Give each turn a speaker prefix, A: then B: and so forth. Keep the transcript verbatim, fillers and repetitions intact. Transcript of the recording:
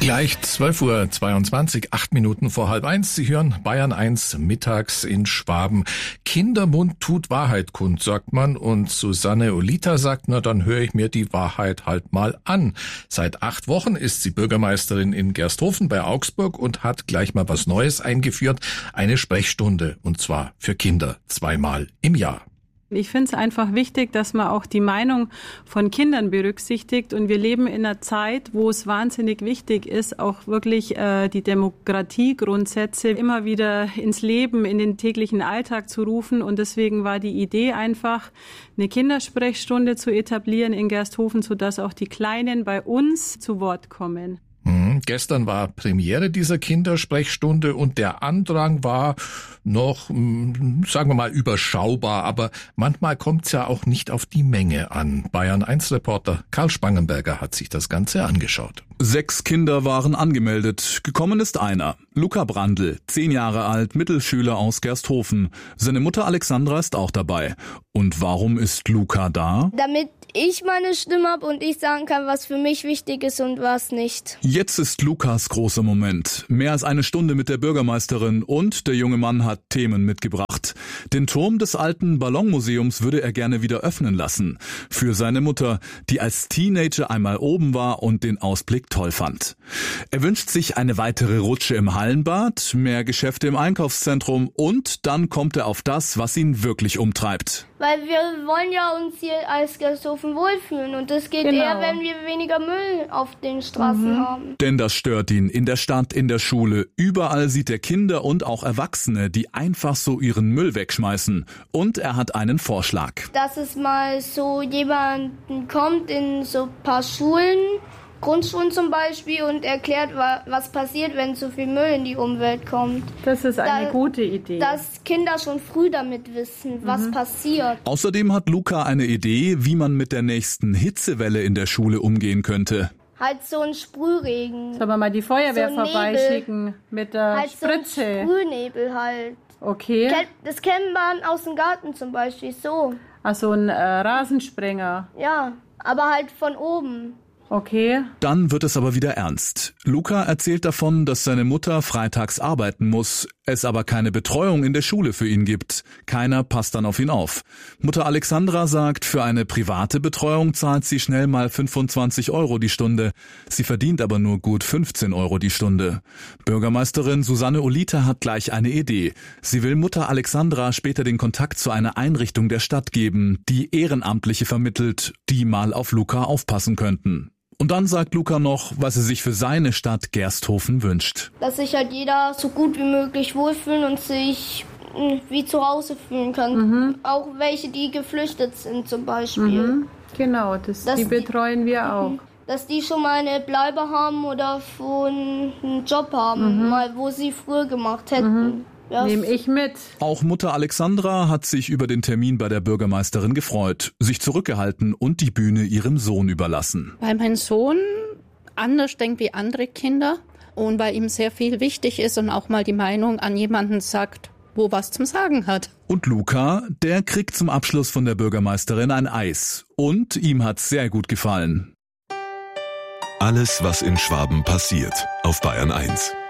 A: Gleich zwölf Uhr zweiundzwanzig, acht Minuten vor halb eins. Sie hören Bayern eins mittags in Schwaben. Kindermund tut Wahrheit kund, sagt man. Und Susanne Olita sagt, na dann höre ich mir die Wahrheit halt mal an. Seit acht Wochen ist sie Bürgermeisterin in Gersthofen bei Augsburg und hat gleich mal was Neues eingeführt. Eine Sprechstunde, und zwar für Kinder, zweimal im Jahr.
B: Ich finde es einfach wichtig, dass man auch die Meinung von Kindern berücksichtigt. Und wir leben in einer Zeit, wo es wahnsinnig wichtig ist, auch wirklich äh, die Demokratiegrundsätze immer wieder ins Leben, in den täglichen Alltag zu rufen. Und deswegen war die Idee einfach, eine Kindersprechstunde zu etablieren in Gersthofen, sodass auch die Kleinen bei uns zu Wort kommen.
A: Mhm. Gestern war Premiere dieser Kindersprechstunde und der Andrang war noch, sagen wir mal, überschaubar. Aber manchmal kommt's ja auch nicht auf die Menge an. Bayern eins Reporter Karl Spangenberger hat sich das Ganze angeschaut.
C: Sechs Kinder waren angemeldet. Gekommen ist einer. Luca Brandl, zehn Jahre alt, Mittelschüler aus Gersthofen. Seine Mutter Alexandra ist auch dabei. Und warum ist Luca da?
D: Damit ich meine Stimme habe und ich sagen kann, was für mich wichtig ist und was nicht.
C: Jetzt ist Lukas großer Moment. Mehr als eine Stunde mit der Bürgermeisterin und der junge Mann hat Themen mitgebracht. Den Turm des alten Ballonmuseums würde er gerne wieder öffnen lassen. Für seine Mutter, die als Teenager einmal oben war und den Ausblick toll fand. Er wünscht sich eine weitere Rutsche im Hallenbad, mehr Geschäfte im Einkaufszentrum und dann kommt er auf das, was ihn wirklich umtreibt.
D: Weil wir wollen ja uns hier als Gersthofen wohlfühlen und das geht
B: Genau.
D: eher, wenn wir weniger Müll auf den Straßen
B: Mhm.
D: haben.
C: Denn das stört ihn in der Stadt, in der Schule. Überall sieht er Kinder und auch Erwachsene, die einfach so ihren Müll wegschmeißen. Und er hat einen Vorschlag.
D: Dass es mal so jemanden kommt in so ein paar Schulen, Grundschulen zum Beispiel, und erklärt, was passiert, wenn zu viel Müll in die Umwelt kommt.
B: Das ist eine
D: Da-
B: gute Idee.
D: Dass Kinder schon früh damit wissen, was passiert.
C: Außerdem hat Luca eine Idee, wie man mit der nächsten Hitzewelle in der Schule umgehen könnte.
D: Halt so ein Sprühregen.
B: Sollen wir mal die Feuerwehr
D: So ein
B: vorbeischicken mit der
D: Halt so ein
B: Spritze?
D: Sprühnebel halt.
B: Okay.
D: Das kennt man aus dem Garten zum Beispiel, so.
B: Also ein äh, Rasensprenger.
D: Ja, aber halt von oben.
B: Okay.
C: Dann wird es aber wieder ernst. Luca erzählt davon, dass seine Mutter freitags arbeiten muss, es aber keine Betreuung in der Schule für ihn gibt. Keiner passt dann auf ihn auf. Mutter Alexandra sagt, für eine private Betreuung zahlt sie schnell mal fünfundzwanzig Euro die Stunde. Sie verdient aber nur gut fünfzehn Euro die Stunde. Bürgermeisterin Susanne Olita hat gleich eine Idee. Sie will Mutter Alexandra später den Kontakt zu einer Einrichtung der Stadt geben, die Ehrenamtliche vermittelt, die mal auf Luca aufpassen könnten. Und dann sagt Luca noch, was er sich für seine Stadt Gersthofen wünscht.
D: Dass sich halt jeder so gut wie möglich wohlfühlen und sich mh, wie zu Hause fühlen kann.
B: Mhm.
D: Auch welche, die geflüchtet sind zum Beispiel.
B: Mhm. Genau, das,
D: Das-
B: die betreuen wir auch.
D: Dass die schon mal eine Bleibe haben oder schon einen Job haben, mal wo sie früher gemacht hätten. Ja,
B: Nehme ich mit.
C: Auch Mutter Alexandra hat sich über den Termin bei der Bürgermeisterin gefreut, sich zurückgehalten und die Bühne ihrem Sohn überlassen.
E: Weil mein Sohn anders denkt wie andere Kinder und weil ihm sehr viel wichtig ist und auch mal die Meinung an jemanden sagt, wo was zum Sagen hat.
C: Und Luca, der kriegt zum Abschluss von der Bürgermeisterin ein Eis. Und ihm hat's sehr gut gefallen.
F: Alles, was in Schwaben passiert, auf Bayern eins.